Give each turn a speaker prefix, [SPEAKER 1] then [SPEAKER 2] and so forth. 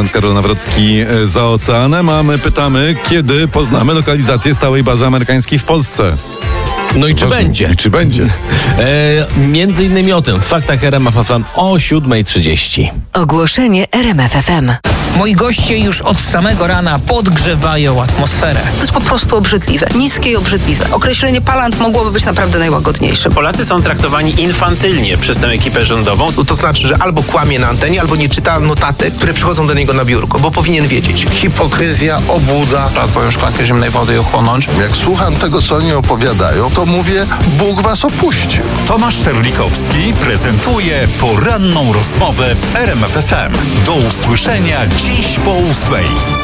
[SPEAKER 1] prezydent Karol Nawrocki za oceanem, a my pytamy, kiedy poznamy lokalizację stałej bazy amerykańskiej w Polsce.
[SPEAKER 2] No i czy będzie?
[SPEAKER 1] I czy będzie?
[SPEAKER 2] Między innymi o tym w Faktach RMF FM o 7:30.
[SPEAKER 3] Ogłoszenie RMF FM.
[SPEAKER 4] Moi goście już od samego rana podgrzewają atmosferę.
[SPEAKER 5] To jest po prostu obrzydliwe. Niskie i obrzydliwe. Określenie palant mogłoby być naprawdę najłagodniejsze.
[SPEAKER 6] Polacy są traktowani infantylnie przez tę ekipę rządową.
[SPEAKER 7] To znaczy, że albo kłamie na antenie, albo nie czyta notatek, które przychodzą do niego na biurko, bo powinien wiedzieć.
[SPEAKER 8] Hipokryzja, obłuda.
[SPEAKER 6] Radzą szklankę zimnej wody uchłonąć.
[SPEAKER 8] Jak słucham tego, co oni opowiadają, to mówię, Bóg was opuścił.
[SPEAKER 9] Tomasz Terlikowski prezentuje poranną rozmowę w RMF FM. Do usłyszenia dziś po 8:00.